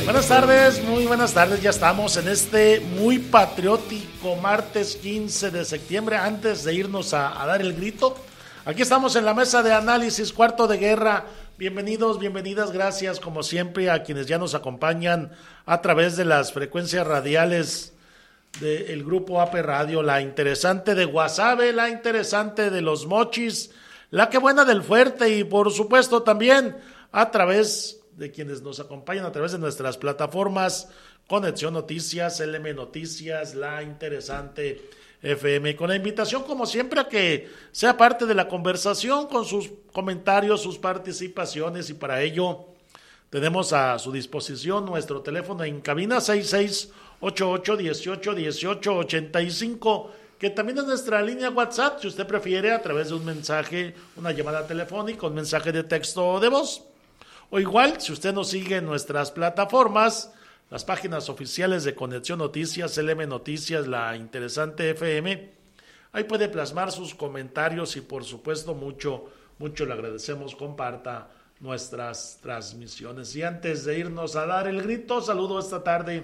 Muy buenas tardes, ya estamos en este muy patriótico martes 15 de septiembre, antes de irnos a dar el grito. Aquí estamos en la mesa de análisis, Cuarto de Guerra. Bienvenidos, bienvenidas, gracias como siempre a quienes ya nos acompañan a través de las frecuencias radiales del grupo AP Radio, la interesante de Guasave, la interesante de Los Mochis, la que buena del Fuerte y por supuesto también a través de quienes nos acompañan a través de nuestras plataformas Conexión Noticias, LM Noticias, La Interesante FM, con la invitación como siempre a que sea parte de la conversación con sus comentarios, sus participaciones, y para ello tenemos a su disposición nuestro teléfono en cabina 6688181885, que también es nuestra línea WhatsApp, si usted prefiere, a través de un mensaje, una llamada telefónica, un mensaje de texto o de voz. O igual, si usted nos sigue en nuestras plataformas, las páginas oficiales de Conexión Noticias, LM Noticias, La Interesante FM, ahí puede plasmar sus comentarios y por supuesto mucho le agradecemos, comparta nuestras transmisiones. Y antes de irnos a dar el grito, saludo esta tarde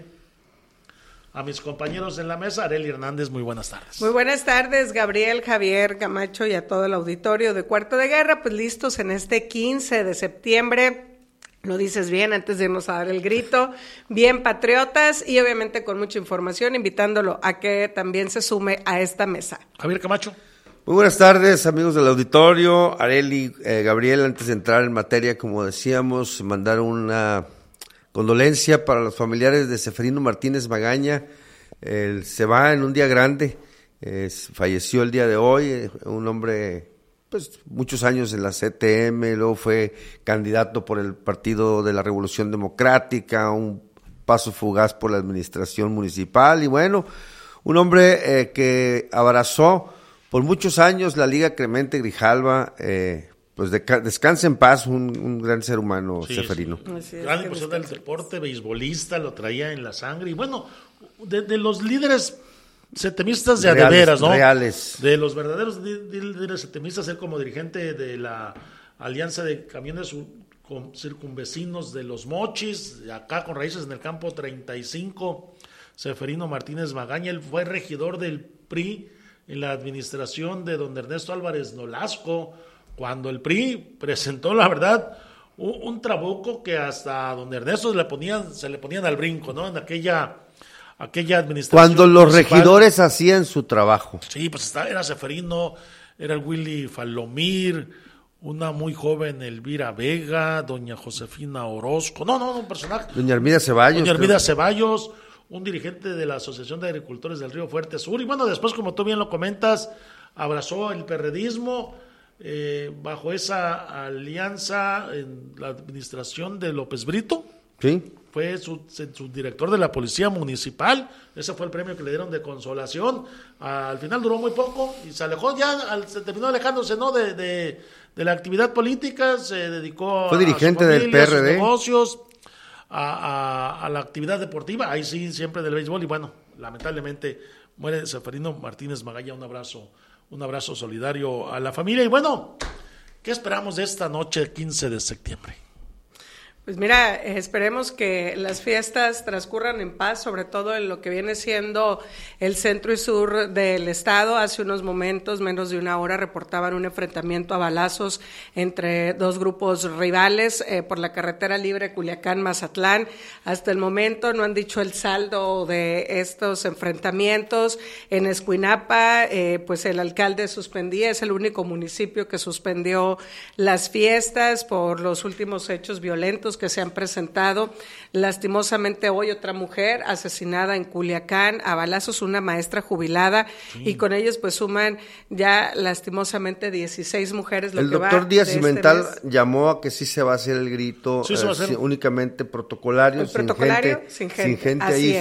a mis compañeros en la mesa. Arely Hernández, muy buenas tardes. Muy buenas tardes, Gabriel, Javier, Camacho y a todo el auditorio de Cuarto de Guerra, pues listos en este 15 de septiembre. Lo dices bien, antes de irnos a dar el grito, bien patriotas y obviamente con mucha información, invitándolo a que también se sume a esta mesa. Javier Camacho. Muy buenas tardes, amigos del auditorio. Arely, Gabriel, antes de entrar en materia, como decíamos, mandar una condolencia para los familiares de Seferino Martínez Magaña. Él se va en un día grande, falleció el día de hoy, un hombre pues muchos años en la CTM, luego fue candidato por el Partido de la Revolución Democrática, un paso fugaz por la administración municipal y bueno, un hombre que abrazó por muchos años la Liga Clemente Grijalva, pues descanse en paz, un gran ser humano, sí, Seferino. Sí. Gran impulsor del deporte, beisbolista, lo traía en la sangre y bueno, de los líderes setemistas de reales, adeveras, ¿no? Reales. De los verdaderos líderes setemistas, él como dirigente de la Alianza de Camiones Circunvecinos de Los Mochis, acá con raíces en el campo 35, Seferino Martínez Magaña. Él fue regidor del PRI en la administración de don Ernesto Álvarez Nolasco, cuando el PRI presentó, la verdad, un trabuco que hasta a don Ernesto se le ponían al brinco, ¿no? En aquella administración. Cuando los regidores hacían su trabajo. Sí, pues era Seferino, era el Willy Falomir, una muy joven Elvira Vega, doña Josefina Orozco, un personaje. Doña Armida Ceballos, un dirigente de la Asociación de Agricultores del Río Fuerte Sur, y bueno, después, como tú bien lo comentas, abrazó el perredismo, bajo esa alianza en la administración de López Brito. Sí. Fue su director de la Policía Municipal, ese fue el premio que le dieron de consolación. Al final duró muy poco y se alejó se terminó alejándose, ¿no? de la actividad política, se dedicó fue dirigente a su familia, del PRD, a sus negocios, a la actividad deportiva, ahí sí, siempre del béisbol, y bueno, lamentablemente muere Seferino Martínez Magaña. Un abrazo solidario a la familia. Y bueno, ¿qué esperamos de esta noche, 15 de septiembre? Pues mira, esperemos que las fiestas transcurran en paz, sobre todo en lo que viene siendo el centro y sur del estado. Hace unos momentos, menos de una hora, reportaban un enfrentamiento a balazos entre dos grupos rivales por la carretera libre Culiacán-Mazatlán. Hasta el momento no han dicho el saldo de estos enfrentamientos. En Escuinapa, pues el alcalde suspendía, es el único municipio que suspendió las fiestas por los últimos hechos violentos que se han presentado. Lastimosamente hoy otra mujer asesinada en Culiacán a balazos, una maestra jubilada, sí. Y con ellos pues suman ya lastimosamente 16 mujeres. El doctor Díaz Cimental llamó a que sí se va a hacer el grito, sí, únicamente protocolario, sin gente ahí